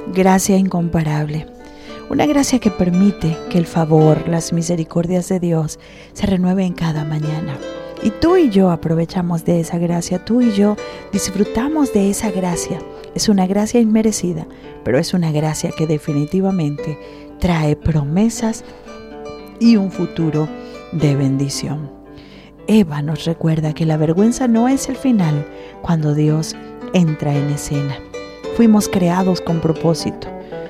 gracia incomparable. Una gracia que permite que el favor, las misericordias de Dios se renueven cada mañana. Y tú y yo aprovechamos de esa gracia, tú y yo disfrutamos de esa gracia. Es una gracia inmerecida, pero es una gracia que definitivamente trae promesas y un futuro de bendición. Eva nos recuerda que la vergüenza no es el final cuando Dios entra en escena. Fuimos creados con propósito.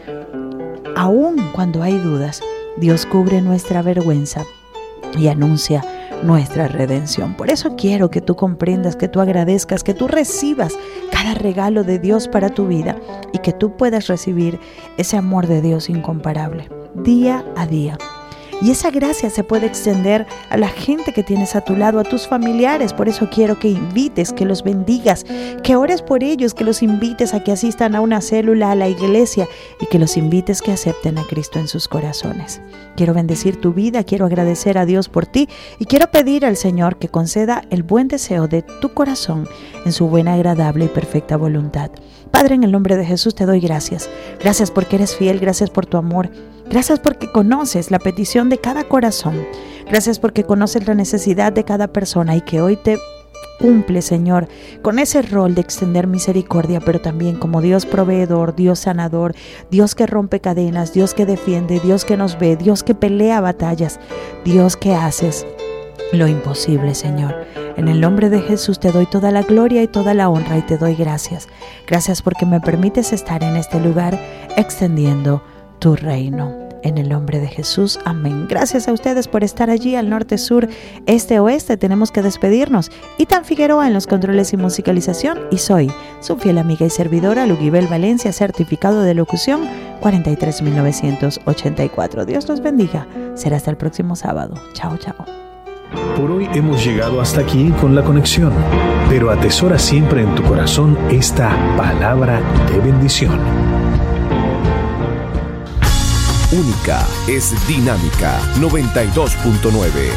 Aún cuando hay dudas, Dios cubre nuestra vergüenza y anuncia nuestra redención. Por eso quiero que tú comprendas, que tú agradezcas, que tú recibas cada regalo de Dios para tu vida y que tú puedas recibir ese amor de Dios incomparable día a día. Y esa gracia se puede extender a la gente que tienes a tu lado, a tus familiares. Por eso quiero que invites, que los bendigas, que ores por ellos, que los invites a que asistan a una célula, a la iglesia y que los invites que acepten a Cristo en sus corazones. Quiero bendecir tu vida, quiero agradecer a Dios por ti y quiero pedir al Señor que conceda el buen deseo de tu corazón en su buena, agradable y perfecta voluntad. Padre, en el nombre de Jesús te doy gracias. Gracias porque eres fiel, gracias por tu amor. Gracias porque conoces la petición de cada corazón. Gracias porque conoces la necesidad de cada persona y que hoy te cumple, Señor, con ese rol de extender misericordia, pero también como Dios proveedor, Dios sanador, Dios que rompe cadenas, Dios que defiende, Dios que nos ve, Dios que pelea batallas, Dios que haces lo imposible, Señor. En el nombre de Jesús te doy toda la gloria y toda la honra y te doy gracias. Gracias porque me permites estar en este lugar extendiendo tu reino. En el nombre de Jesús, amén. Gracias a ustedes por estar allí al norte, sur, este, oeste. Tenemos que despedirnos. Itan Figueroa en los controles y musicalización y soy su fiel amiga y servidora Lugibel Valencia, certificado de locución 43984. Dios los bendiga. Será hasta el próximo sábado. Chao, chao. Por hoy hemos llegado hasta aquí con la conexión, pero atesora siempre en tu corazón esta palabra de bendición. Única es Dinámica 92.9.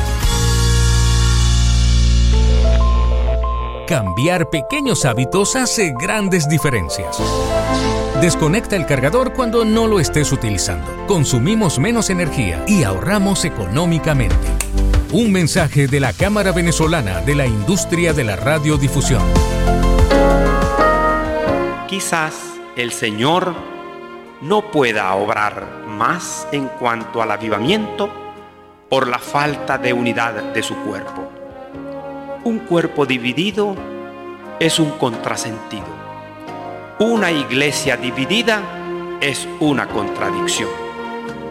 Cambiar pequeños hábitos hace grandes diferencias. Desconecta el cargador cuando no lo estés utilizando. Consumimos menos energía y ahorramos económicamente. Un mensaje de la Cámara Venezolana de la Industria de la Radiodifusión. Quizás el Señor no pueda obrar más en cuanto al avivamiento por la falta de unidad de su cuerpo. Un cuerpo dividido es un contrasentido. Una iglesia dividida es una contradicción.